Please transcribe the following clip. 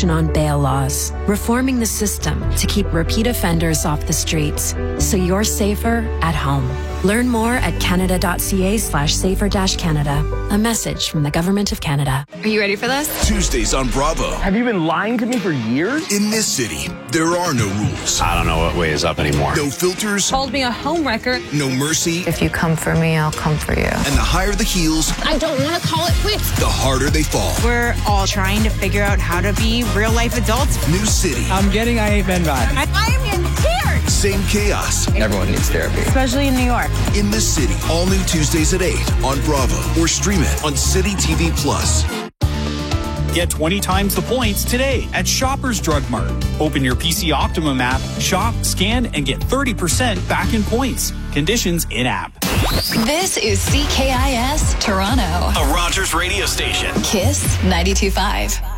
legislation on bail laws, reforming the system to keep repeat offenders off the streets so you're safer at home. Learn more at canada.ca/safer-canada. A message from the Government of Canada. Are you ready for this? Tuesdays on Bravo. Have you been lying to me for years? In this city, there are no rules. I don't know what way is up anymore. No filters. Called me a homewrecker. No mercy. If you come for me, I'll come for you. And the higher the heels, I don't want to call it quits. the harder they fall. We're all trying to figure out how to be real-life adults. New city. I'm getting I Hate Men vibe. I am in tears. Same chaos. Everyone needs therapy. Especially in New York. In this city. All new Tuesdays at 8 on Bravo. Or stream it on City TV Plus. Get 20 times the points today at Shoppers Drug Mart. Open your PC Optimum app, shop, scan, and get 30% back in points. Conditions in-app. This is CKIS Toronto. A Rogers radio station. Kiss 92.5.